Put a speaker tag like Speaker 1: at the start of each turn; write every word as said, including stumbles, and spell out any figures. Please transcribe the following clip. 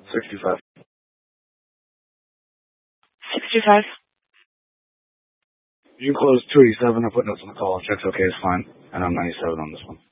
Speaker 1: sixty-five.
Speaker 2: sixty-five.
Speaker 1: You can close two eighty-seven. I put notes on the call. Check's okay, it's fine. And I'm ninety-seven on this one.